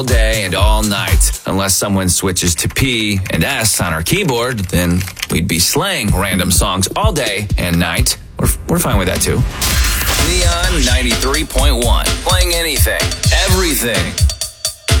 day and all night. Unless someone switches to P and S on our keyboard, then we'd be slaying random songs all day and night. We're fine with that too. Neon 93.1. Playing anything, everything.